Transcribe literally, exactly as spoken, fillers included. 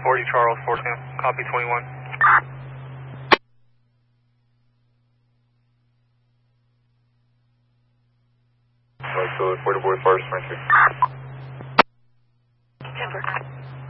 forty Charles, fourteen, copy twenty-one. So, forty boy first, French. Timber.